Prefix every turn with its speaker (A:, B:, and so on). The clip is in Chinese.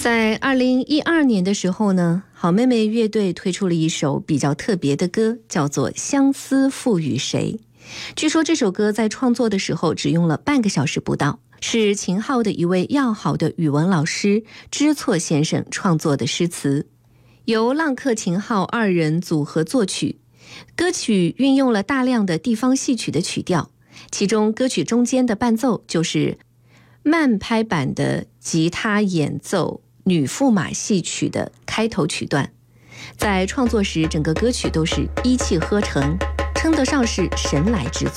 A: 在2012年的时候呢，好妹妹乐队推出了一首比较特别的歌，叫做《相思赋予谁》。据说这首歌在创作的时候只用了半个小时不到，是秦昊的一位要好的语文老师知错先生创作的诗词，由浪客秦昊二人组合作曲。歌曲运用了大量的地方戏曲的曲调，其中歌曲中间的伴奏就是慢拍版的吉他演奏女驸马戏曲的开头曲段。在创作时，整个歌曲都是一气呵成，称得上是神来之作。